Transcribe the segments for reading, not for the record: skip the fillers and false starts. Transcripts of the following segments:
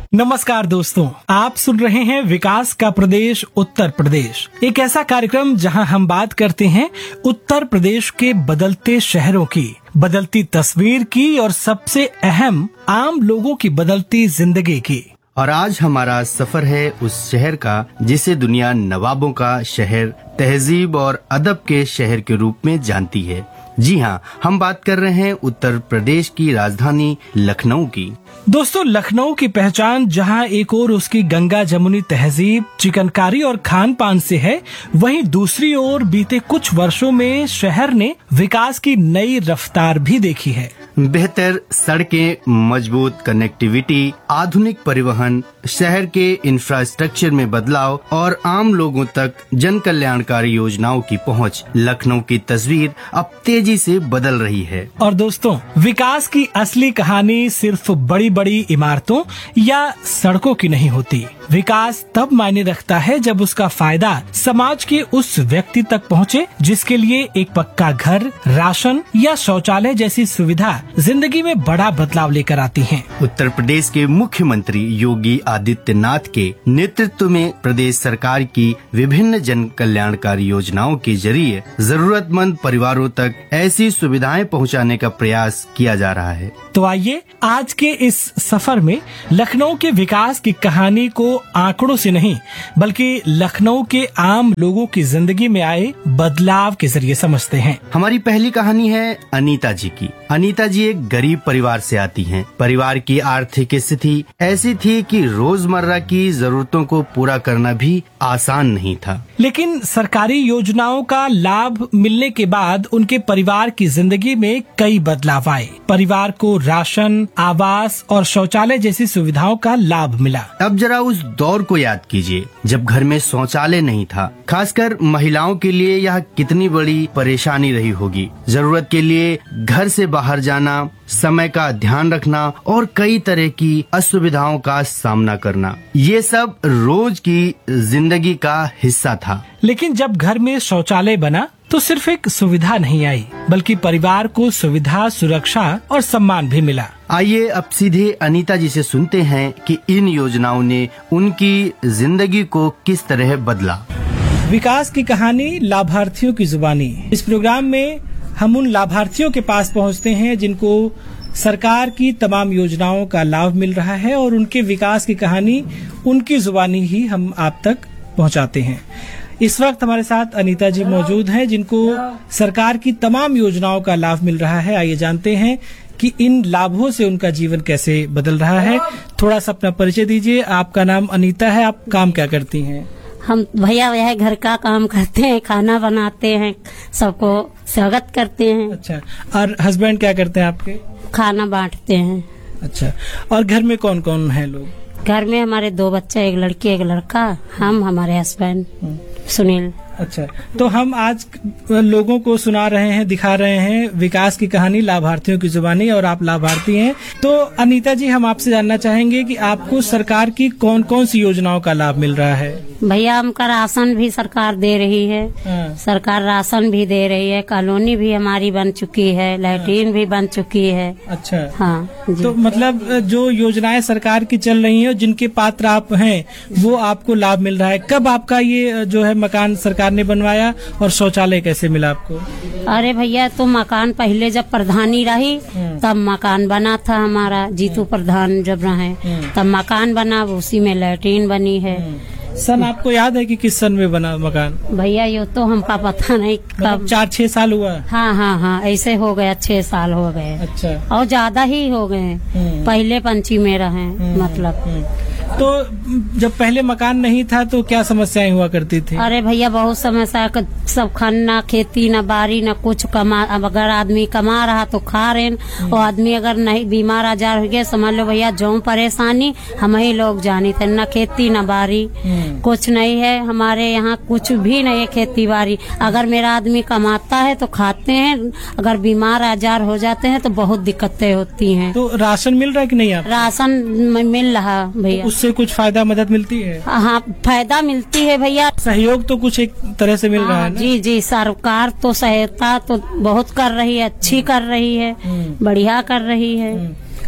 नमस्कार दोस्तों, आप सुन रहे हैं विकास का प्रदेश उत्तर प्रदेश, एक ऐसा कार्यक्रम जहां हम बात करते हैं उत्तर प्रदेश के बदलते शहरों की, बदलती तस्वीर की और सबसे अहम आम लोगों की बदलती जिंदगी की। और आज हमारा सफर है उस शहर का जिसे दुनिया नवाबों का शहर, तहजीब और अदब के शहर के रूप में जानती है। जी हाँ, हम बात कर रहे हैं उत्तर प्रदेश की राजधानी लखनऊ की। दोस्तों, लखनऊ की पहचान जहां एक ओर उसकी गंगा जमुनी तहजीब, चिकनकारी और खान पान से है, वहीं दूसरी ओर बीते कुछ वर्षों में शहर ने विकास की नई रफ्तार भी देखी है। बेहतर सड़कें, मजबूत कनेक्टिविटी, आधुनिक परिवहन, शहर के इंफ्रास्ट्रक्चर में बदलाव और आम लोगों तक जन कल्याणकारी योजनाओं की पहुंच, लखनऊ की तस्वीर अब तेजी से बदल रही है। और दोस्तों, विकास की असली कहानी सिर्फ बड़ी बड़ी इमारतों या सड़कों की नहीं होती। विकास तब मायने रखता है जब उसका फायदा समाज के उस व्यक्ति तक पहुंचे जिसके लिए एक पक्का घर, राशन या शौचालय जैसी सुविधा जिंदगी में बड़ा बदलाव लेकर आती हैं। उत्तर प्रदेश के मुख्यमंत्री योगी आदित्यनाथ के नेतृत्व में प्रदेश सरकार की विभिन्न जन कल्याणकारी योजनाओं के जरिए जरूरतमंद परिवारों तक ऐसी सुविधाएं पहुंचाने का प्रयास किया जा रहा है। तो आइए आज के इस सफर में लखनऊ के विकास की कहानी को आंकड़ों से नहीं बल्कि लखनऊ के आम लोगों की जिंदगी में आए बदलाव के जरिए समझते हैं। हमारी पहली कहानी है अनीता जी की। अनीता जी एक गरीब परिवार से आती हैं। परिवार की आर्थिक स्थिति ऐसी थी कि रोजमर्रा की जरूरतों को पूरा करना भी आसान नहीं था, लेकिन सरकारी योजनाओं का लाभ मिलने के बाद उनके परिवार की जिंदगी में कई बदलाव आए। परिवार को राशन, आवास और शौचालय जैसी सुविधाओं का लाभ मिला। अब जरा उस दौर को याद कीजिए जब घर में शौचालय नहीं था। खासकर महिलाओं के लिए यह कितनी बड़ी परेशानी रही होगी। जरूरत के लिए घर से बाहर जाना, समय का ध्यान रखना और कई तरह की असुविधाओं का सामना करना, ये सब रोज की जिंदगी का हिस्सा था। लेकिन जब घर में शौचालय बना तो सिर्फ एक सुविधा नहीं आई, बल्कि परिवार को सुविधा, सुरक्षा और सम्मान भी मिला। आइए अब सीधे अनीता जी से सुनते हैं कि इन योजनाओं ने उनकी जिंदगी को किस तरह बदला। विकास की कहानी लाभार्थियों की जुबानी। इस प्रोग्राम में हम उन लाभार्थियों के पास पहुंचते हैं जिनको सरकार की तमाम योजनाओं का लाभ मिल रहा है और उनके विकास की कहानी उनकी जुबानी ही हम आप तक पहुंचाते हैं। इस वक्त हमारे साथ अनीता जी मौजूद हैं जिनको सरकार की तमाम योजनाओं का लाभ मिल रहा है। आइए जानते हैं कि इन लाभों से उनका जीवन कैसे बदल रहा है। थोड़ा सा अपना परिचय दीजिए। आपका नाम अनीता है, आप काम क्या करती हैं? हम भैया यह घर का काम करते हैं, खाना बनाते हैं, सबको स्वागत करते हैं। अच्छा, और हस्बैंड क्या करते हैं आपके? खाना बांटते हैं। अच्छा, और घर में कौन कौन है लोग? घर में हमारे 2 बच्चे, एक लड़की एक लड़का, हम, हमारे हस्बैंड सुनील। अच्छा, तो हम आज लोगों को सुना रहे हैं, दिखा रहे हैं विकास की कहानी लाभार्थियों की जुबानी, और आप लाभार्थी हैं। तो अनीता जी, हम आपसे जानना चाहेंगे कि आपको सरकार की कौन कौन सी योजनाओं का लाभ मिल रहा है? भैया हमका राशन भी सरकार दे रही है। सरकार राशन भी दे रही है, कॉलोनी भी हमारी बन चुकी है, लैट्रिन भी बन चुकी है। अच्छा, हाँ जी। तो मतलब जो योजनाएं सरकार की चल रही हैं, जिनके पात्र आप हैं, वो आपको लाभ मिल रहा है। कब आपका ये जो है मकान सरकार ने बनवाया और शौचालय कैसे मिला आपको? अरे भैया, तो मकान पहले जब प्रधानी रही तब मकान बना था हमारा, जीतू प्रधान जब रहे तब मकान बना, उसी में लैट्रिन बनी है। सन आपको याद है कि किस सन में बना मकान? भैया ये तो हमका पता नहीं कब। 4-6 साल हुआ? हाँ हाँ हाँ, ऐसे हो गया, 6 साल हो गए। अच्छा, और ज्यादा ही हो गए। पहले पंची में रहे मतलब। तो जब पहले मकान नहीं था तो क्या समस्याएं हुआ करती थी? अरे भैया बहुत समस्या, सब खाना, खेती न बारी न कुछ कमा। अब अगर आदमी कमा रहा तो खा रहे, और आदमी अगर नहीं बीमार आजार हो गया, समझ लो भैया जो परेशानी हम ही लोग जानी थे। न खेती न बारी, कुछ नहीं है हमारे यहाँ, कुछ भी नहीं है खेती बाड़ी। अगर मेरा आदमी कमाता है तो खाते हैं, अगर बीमार आजार हो जाते हैं तो बहुत दिक्कतें होती हैं। तो राशन मिल रहा है कि नहीं आप? राशन मिल रहा भैया। उससे कुछ फायदा, मदद मिलती है? हाँ, फायदा मिलती है भैया। सहयोग तो कुछ एक तरह से मिल रहा है ना? जी जी, सरकार तो सहायता तो बहुत कर रही है, अच्छी कर रही है, बढ़िया कर रही है।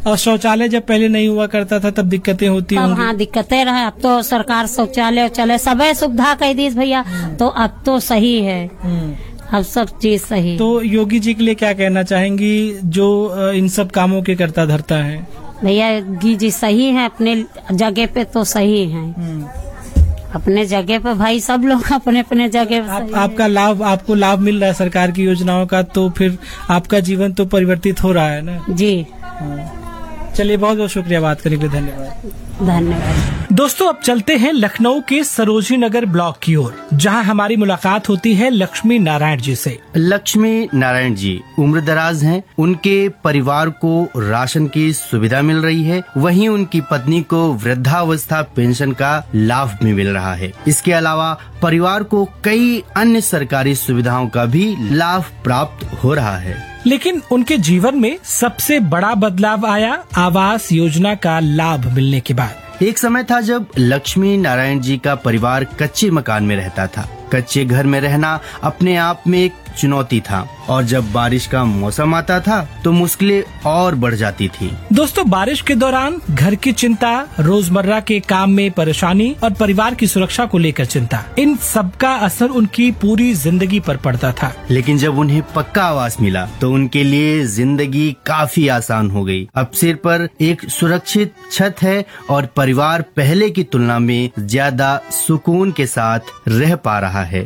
और शौचालय जब पहले नहीं हुआ करता था तब दिक्कतें होती तब होंगी। हाँ दिक्कतें रहे। अब तो सरकार शौचालय चले सबे सुविधा कह दी भैया, तो अब तो सही है, अब सब चीज सही। तो योगी जी के लिए क्या कहना चाहेंगी जो इन सब कामों के करता धरता है? भैया योगी जी सही है, अपने जगह पे तो सही है, अपने जगह पे भाई सब लोग अपने अपने जगह पे सही है। आपको लाभ मिल रहा है सरकार की योजनाओं का, तो फिर आपका जीवन तो परिवर्तित हो रहा है ना जी। चलिए, बहुत बहुत शुक्रिया बात करने के लिए, धन्यवाद। धन्यवाद। दोस्तों, अब चलते हैं लखनऊ के सरोजनी नगर ब्लॉक की ओर, जहां हमारी मुलाकात होती है लक्ष्मी नारायण जी से। लक्ष्मी नारायण जी उम्रदराज हैं, उनके परिवार को राशन की सुविधा मिल रही है, वहीं उनकी पत्नी को वृद्धावस्था पेंशन का लाभ भी मिल रहा है। इसके अलावा परिवार को कई अन्य सरकारी सुविधाओं का भी लाभ प्राप्त हो रहा है। लेकिन उनके जीवन में सबसे बड़ा बदलाव आया आवास योजना का लाभ मिलने के बाद। एक समय था जब लक्ष्मी नारायण जी का परिवार कच्चे मकान में रहता था। कच्चे घर में रहना अपने आप में एक चुनौती था, और जब बारिश का मौसम आता था तो मुश्किलें और बढ़ जाती थी। दोस्तों, बारिश के दौरान घर की चिंता, रोजमर्रा के काम में परेशानी और परिवार की सुरक्षा को लेकर चिंता, इन सब का असर उनकी पूरी जिंदगी पर पड़ता था। लेकिन जब उन्हें पक्का आवास मिला तो उनके लिए जिंदगी काफी आसान हो गई। अब सिर पर एक सुरक्षित छत है और परिवार पहले की तुलना में ज्यादा सुकून के साथ रह पा रहा है।